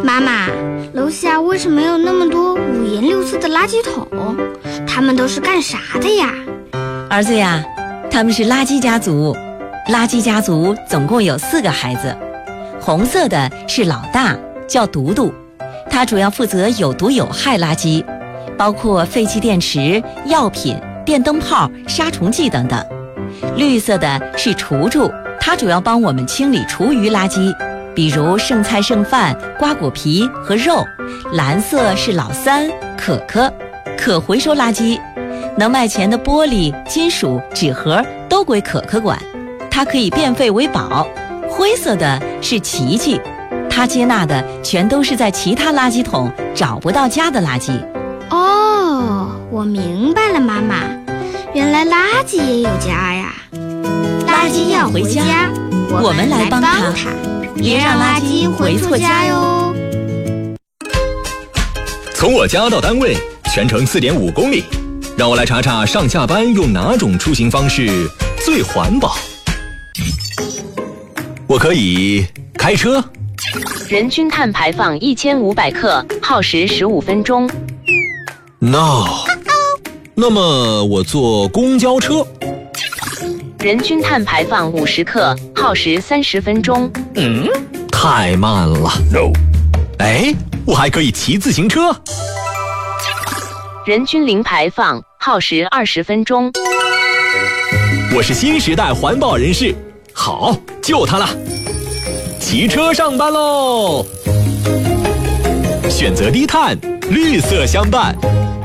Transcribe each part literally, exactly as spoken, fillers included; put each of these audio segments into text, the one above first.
妈妈，楼下为什么有那么多五颜六色的垃圾桶？他们都是干啥的呀？ 儿子呀，他们是垃圾家族。垃圾家族总共有四个孩子，红色的是老大，叫独独，他主要负责有毒有害垃圾，包括废弃电池、药品、电灯泡、杀虫剂等等。绿色的是厨厨，他主要帮我们清理厨余垃圾，比如剩菜剩饭、瓜果皮和肉。蓝色是老三，可可，可回收垃圾，能卖钱的玻璃、金属、纸盒都归可可管，它可以变废为宝。灰色的是琪琪，他接纳的全都是在其他垃圾桶找不到家的垃圾。 哦，我明白了，妈妈，原来垃圾也有家呀。 垃圾要回家，我们来帮他，别让垃圾回错家哟。 从我家到单位全程 四点五公里，让我来查查上下班用哪种出行方式最环保。我可以开车， 人均碳排放一千五百克，耗时十五分钟。 No， 那么我坐公交车， 人均碳排放五十克，耗时三十分钟。 嗯，太慢了。No， 哎，我还可以骑自行车， 人均零排放，耗时二十分钟。 我是新时代环保人士，好，就它了，骑车上班喽！选择低碳，绿色相伴。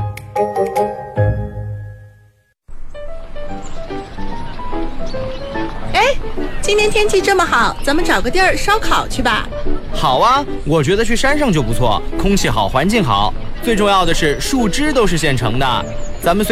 哎，今天天气这么好，咱们找个地儿烧烤去吧。 好啊，我觉得去山上就不错，空气好，环境好，最重要的是树枝都是现成的，咱们。